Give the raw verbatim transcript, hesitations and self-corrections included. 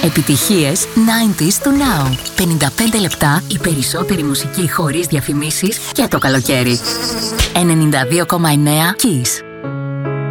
Επιτυχίες ενενήντα του Now. πενήντα πέντε λεπτά η περισσότερη μουσική χωρίς διαφημίσεις και το καλοκαίρι. ενενήντα δύο κόμμα εννέα Kiss.